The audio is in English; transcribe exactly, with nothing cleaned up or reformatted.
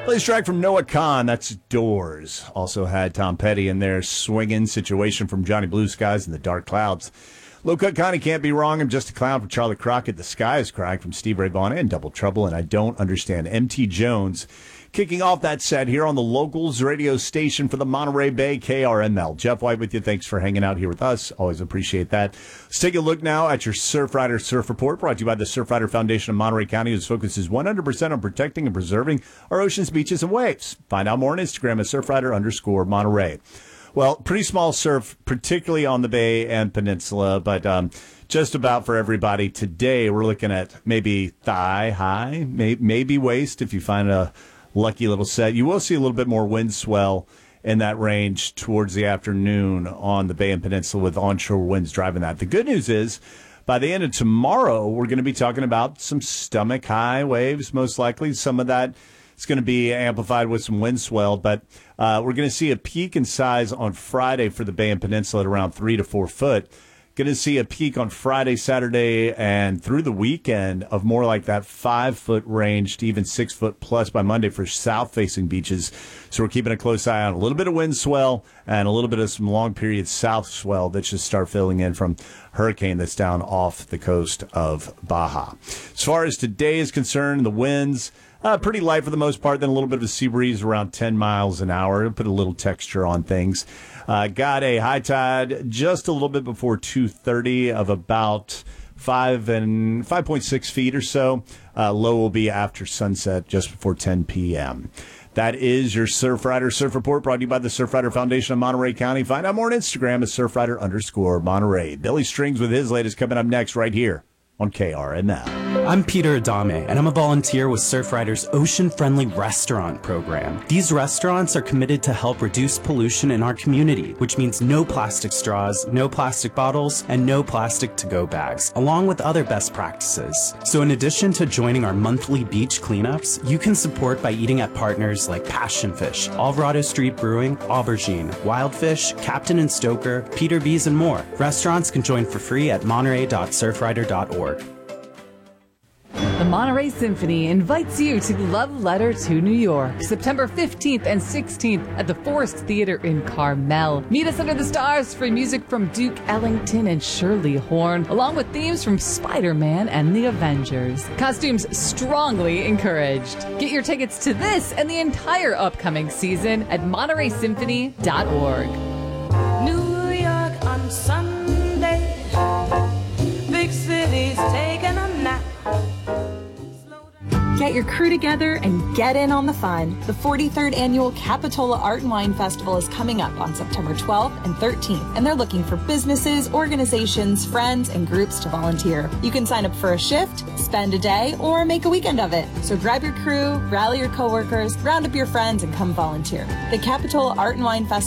Latest track from Noah Kahan, that's Doors. Also had Tom Petty in there, Swingin', Situation from Johnny Blue Skies and the Dark Clouds. Low Cut Connie, Can't Be Wrong, I'm Just a Clown from Charlie Crockett, The Sky is Crying from Steve Ray Vaughan, and Double Trouble, and I Don't Understand. M T Jones kicking off that set here on the Locals radio station for the Monterey Bay, K R M L. Jeff White with you. Thanks for hanging out here with us. Always appreciate that. Let's take a look now at your Surfrider Surf Report, brought to you by the Surfrider Foundation of Monterey County, whose focus is one hundred percent on protecting and preserving our oceans, beaches, and waves. Find out more on Instagram at Surfrider underscore Monterey. Well, pretty small surf, particularly on the Bay and Peninsula, but um, just about for everybody. Today, we're looking at maybe thigh high, may, maybe waist if you find a lucky little set. You will see a little bit more wind swell in that range towards the afternoon on the Bay and Peninsula with onshore winds driving that. The good news is, by the end of tomorrow, we're going to be talking about some stomach high waves, most likely. Some of that is going to be amplified with some wind swell, but uh, we're going to see a peak in size on Friday for the Bay and Peninsula at around three to four foot. Going to see a peak on Friday, Saturday, and through the weekend of more like that five-foot range to even six-foot plus by Monday for south-facing beaches. So we're keeping a close eye on a little bit of wind swell and a little bit of some long-period south swell that should start filling in from hurricane that's down off the coast of Baja. As far as today is concerned, the winds, uh, pretty light for the most part, then a little bit of a sea breeze around ten miles an hour. Put a little texture on things. Uh, got a high tide just a little bit before two thirty of about five and five point six feet or so. Uh, low will be after sunset, just before ten p.m. That is your Surfrider Surf Report, brought to you by the Surfrider Foundation of Monterey County. Find out more on Instagram at Surfrider underscore Monterey. Billy Strings with his latest coming up next right here on K R M L. I'm Peter Adame, and I'm a volunteer with Surfrider's Ocean-Friendly Restaurant program. These restaurants are committed to help reduce pollution in our community, which means no plastic straws, no plastic bottles, and no plastic to-go bags, along with other best practices. So in addition to joining our monthly beach cleanups, you can support by eating at partners like Passion Fish, Alvarado Street Brewing, Aubergine, Wildfish, Captain and Stoker, Peter B's, and more. Restaurants can join for free at monterey dot surfrider dot org. The Monterey Symphony invites you to Love Letter to New York, September fifteenth and sixteenth at the Forest Theater in Carmel. Meet us under the stars for music from Duke Ellington and Shirley Horn, along with themes from Spider-Man and the Avengers. Costumes strongly encouraged. Get your tickets to this and the entire upcoming season at monterey symphony dot org. New York on Sunday, big cities taking a nap. Get your crew together and get in on the fun. The forty-third Annual Capitola Art and Wine Festival is coming up on September twelfth and thirteenth, and they're looking for businesses, organizations, friends, and groups to volunteer. You can sign up for a shift, spend a day, or make a weekend of it. So grab your crew, rally your coworkers, round up your friends, and come volunteer. The Capitola Art and Wine Festival